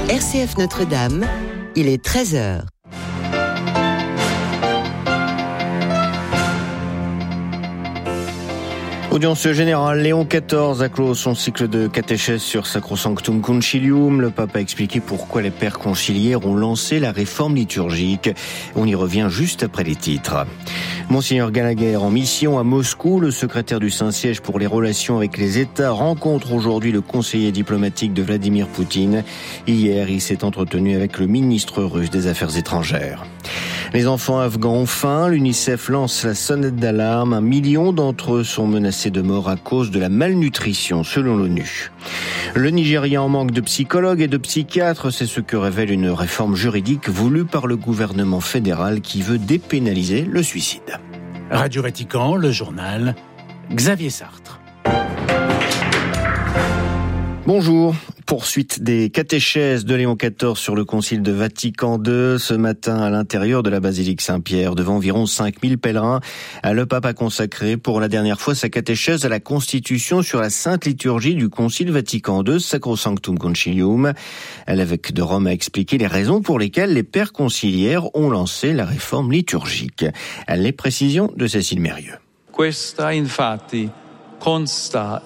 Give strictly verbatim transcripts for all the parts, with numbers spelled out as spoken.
R C F Notre-Dame, il est treize heures. Audience générale, Léon quatorze a clos son cycle de catéchèse sur Sacrosanctum Concilium. Le pape a expliqué pourquoi les pères conciliaires ont lancé la réforme liturgique. On y revient juste après les titres. Monseigneur Gallagher en mission à Moscou, le secrétaire du Saint-Siège pour les relations avec les États rencontre aujourd'hui le conseiller diplomatique de Vladimir Poutine. Hier, il s'est entretenu avec le ministre russe des Affaires étrangères. Les enfants afghans ont faim, l'UNICEF lance la sonnette d'alarme. Un million d'entre eux sont menacés de mort à cause de la malnutrition, selon l'ONU. Le Nigeria en manque de psychologues et de psychiatres, c'est ce que révèle une réforme juridique voulue par le gouvernement fédéral qui veut dépénaliser le suicide. Radio Vatican, le journal, Xavier Sartre. Bonjour. Poursuite des catéchèses de Léon quatorze sur le concile de Vatican deux. Ce matin, à l'intérieur de la basilique Saint-Pierre, devant environ cinq mille pèlerins, le pape a consacré pour la dernière fois sa catéchèse à la constitution sur la sainte liturgie du concile Vatican deux, Sacrosanctum Concilium. L'évêque de Rome a expliqué les raisons pour lesquelles les pères conciliaires ont lancé la réforme liturgique. Les précisions de Cécile Mérieux. Questa, infatti, consta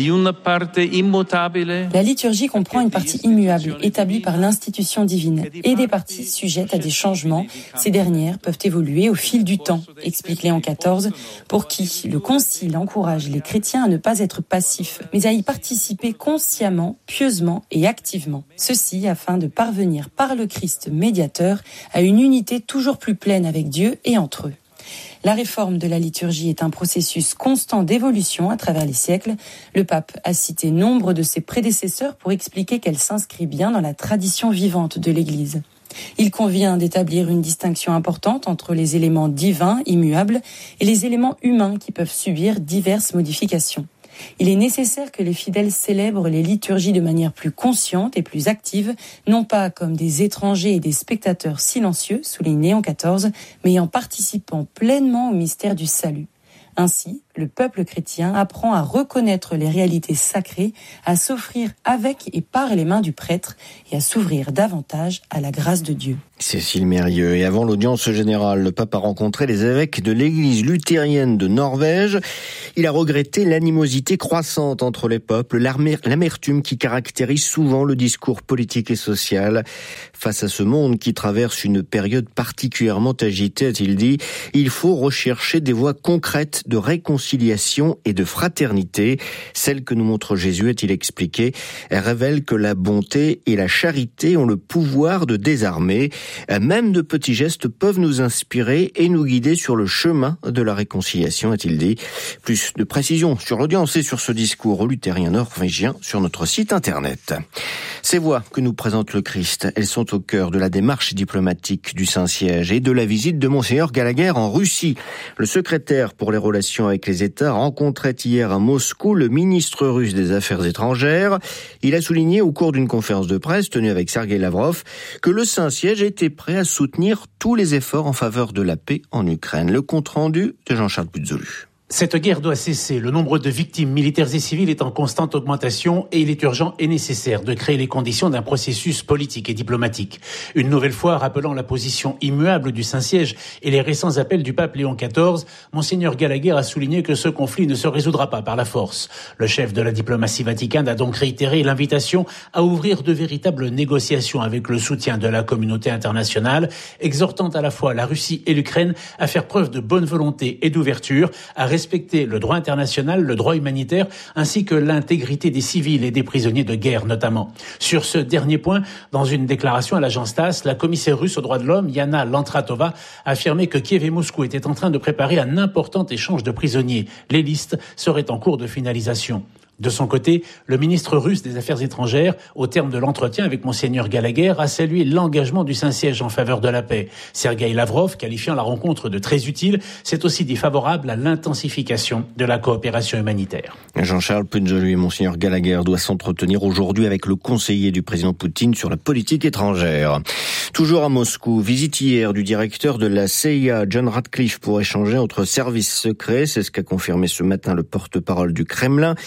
La liturgie comprend une partie immuable, établie par l'institution divine, et des parties sujettes à des changements. Ces dernières peuvent évoluer au fil du temps, explique Léon quatorze, pour qui le Concile encourage les chrétiens à ne pas être passifs, mais à y participer consciemment, pieusement et activement. Ceci afin de parvenir par le Christ médiateur à une unité toujours plus pleine avec Dieu et entre eux. La réforme de la liturgie est un processus constant d'évolution à travers les siècles. Le pape a cité nombre de ses prédécesseurs pour expliquer qu'elle s'inscrit bien dans la tradition vivante de l'Église. Il convient d'établir une distinction importante entre les éléments divins, immuables, et les éléments humains qui peuvent subir diverses modifications. Il est nécessaire que les fidèles célèbrent les liturgies de manière plus consciente et plus active, non pas comme des étrangers et des spectateurs silencieux, souligne Léon quatorze, mais en participant pleinement au mystère du salut. Ainsi, le peuple chrétien apprend à reconnaître les réalités sacrées, à s'offrir avec et par les mains du prêtre et à s'ouvrir davantage à la grâce de Dieu. Cécile Mérieux. Et avant l'audience générale, le pape a rencontré les évêques de l'église luthérienne de Norvège. Il a regretté l'animosité croissante entre les peuples, l'amertume qui caractérise souvent le discours politique et social. Face à ce monde qui traverse une période particulièrement agitée, a-t-il dit, il faut rechercher des voies concrètes de réconciliation et de fraternité. Celle que nous montre Jésus, a-t-il expliqué, elle révèle que la bonté et la charité ont le pouvoir de désarmer. Même de petits gestes peuvent nous inspirer et nous guider sur le chemin de la réconciliation, a-t-il dit. Plus de précisions sur l'audience et sur ce discours luthérien norvégien sur notre site internet. Ces voix que nous présente le Christ, elles sont au cœur de la démarche diplomatique du Saint-Siège et de la visite de Monseigneur Gallagher en Russie. Le secrétaire pour les relations avec les États rencontrait hier à Moscou le ministre russe des Affaires étrangères. Il a souligné au cours d'une conférence de presse tenue avec Sergueï Lavrov que le Saint-Siège était prêt à soutenir tous les efforts en faveur de la paix en Ukraine. Le compte-rendu de Jean-Charles Puzzolu. Cette guerre doit cesser. Le nombre de victimes militaires et civiles est en constante augmentation et il est urgent et nécessaire de créer les conditions d'un processus politique et diplomatique. Une nouvelle fois, rappelant la position immuable du Saint-Siège et les récents appels du pape Léon quatorze, Monseigneur Gallagher a souligné que ce conflit ne se résoudra pas par la force. Le chef de la diplomatie vaticane a donc réitéré l'invitation à ouvrir de véritables négociations avec le soutien de la communauté internationale, exhortant à la fois la Russie et l'Ukraine à faire preuve de bonne volonté et d'ouverture, à respecter le droit international, le droit humanitaire, ainsi que l'intégrité des civils et des prisonniers de guerre notamment. Sur ce dernier point, dans une déclaration à l'agence TASS, la commissaire russe aux droits de l'homme, Yana Lantratova, a affirmé que Kiev et Moscou étaient en train de préparer un important échange de prisonniers. Les listes seraient en cours de finalisation. De son côté, le ministre russe des Affaires étrangères, au terme de l'entretien avec Monseigneur Gallagher, a salué l'engagement du Saint-Siège en faveur de la paix. Sergueï Lavrov, qualifiant la rencontre de très utile, s'est aussi dit favorable à l'intensification de la coopération humanitaire. Jean-Charles Puzzolu et Monseigneur Gallagher doivent s'entretenir aujourd'hui avec le conseiller du président Poutine sur la politique étrangère. Toujours à Moscou, visite hier du directeur de la C I A, John Ratcliffe, pour échanger entre services secrets. C'est ce qu'a confirmé ce matin le porte-parole du Kremlin, qui a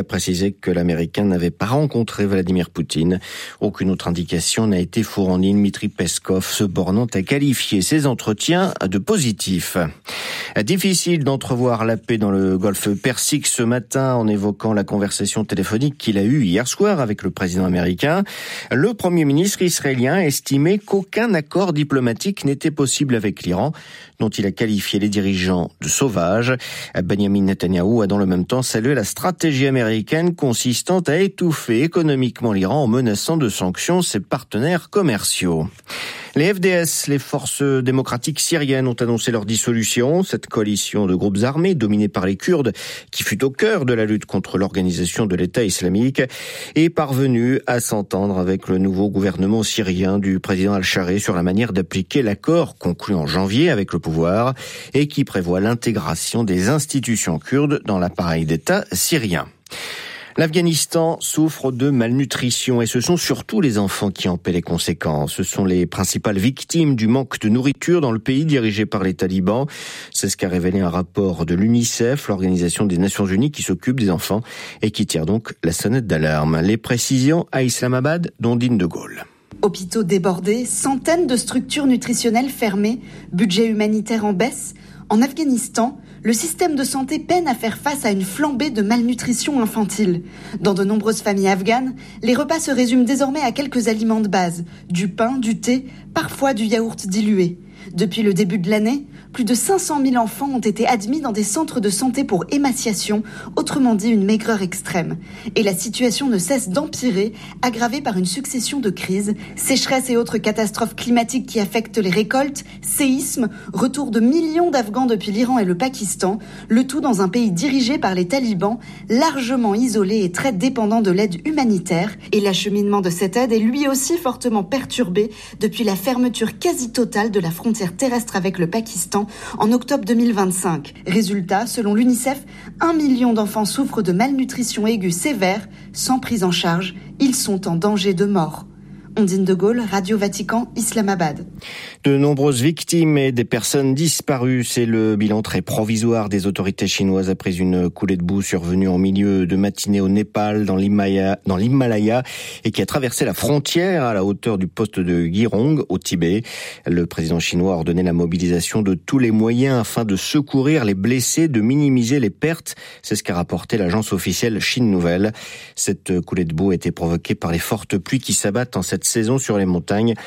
a précisé que l'Américain n'avait pas rencontré Vladimir Poutine. Aucune autre indication n'a été fournie. Dmitri Peskov se bornant à qualifier ces entretiens de positifs. Difficile d'entrevoir la paix dans le golfe Persique ce matin en évoquant la conversation téléphonique qu'il a eue hier soir avec le président américain. Le Premier ministre israélien estimait qu'aucun accord diplomatique n'était possible avec l'Iran, dont il a qualifié les dirigeants de sauvages. Benjamin Netanyahou a dans le même temps salué la stratégie américaine consistant à étouffer économiquement l'Iran en menaçant de sanctions ses partenaires commerciaux. Les F D S, les forces démocratiques syriennes, ont annoncé leur dissolution. Cette coalition de groupes armés, dominée par les Kurdes, qui fut au cœur de la lutte contre l'organisation de l'État islamique, est parvenue à s'entendre avec le nouveau gouvernement syrien du président Al-Shareh sur la manière d'appliquer l'accord conclu en janvier avec le pouvoir et qui prévoit l'intégration des institutions kurdes dans l'appareil d'État syrien. L'Afghanistan souffre de malnutrition et ce sont surtout les enfants qui en paient les conséquences. Ce sont les principales victimes du manque de nourriture dans le pays dirigé par les talibans. C'est ce qu'a révélé un rapport de l'UNICEF, l'Organisation des Nations Unies qui s'occupe des enfants et qui tire donc la sonnette d'alarme. Les précisions à Islamabad, d'Ondine de Gaulle. Hôpitaux débordés, centaines de structures nutritionnelles fermées, budget humanitaire en baisse. En Afghanistan, le système de santé peine à faire face à une flambée de malnutrition infantile. Dans de nombreuses familles afghanes, les repas se résument désormais à quelques aliments de base, du pain, du thé, parfois du yaourt dilué. Depuis le début de l'année, plus de cinq cent mille enfants ont été admis dans des centres de santé pour émaciation, autrement dit une maigreur extrême. Et la situation ne cesse d'empirer, aggravée par une succession de crises, sécheresse et autres catastrophes climatiques qui affectent les récoltes, séismes, retour de millions d'Afghans depuis l'Iran et le Pakistan, le tout dans un pays dirigé par les talibans, largement isolé et très dépendant de l'aide humanitaire. Et l'acheminement de cette aide est lui aussi fortement perturbé depuis la fermeture quasi totale de la frontière terrestre avec le Pakistan en octobre deux mille vingt-cinq. Résultat, selon l'UNICEF, un million d'enfants souffrent de malnutrition aiguë sévère, sans prise en charge. Ils sont en danger de mort. Ondine de Gaulle, Radio Vatican, Islamabad. De nombreuses victimes et des personnes disparues, c'est le bilan très provisoire des autorités chinoises après une coulée de boue survenue en milieu de matinée au Népal, dans l'Himalaya, dans l'Himalaya, et qui a traversé la frontière à la hauteur du poste de Girong, au Tibet. Le président chinois a ordonné la mobilisation de tous les moyens afin de secourir les blessés, de minimiser les pertes. C'est ce qu'a rapporté l'agence officielle Chine Nouvelle. Cette coulée de boue a été provoquée par les fortes pluies qui s'abattent en cette saison sur les montagnes.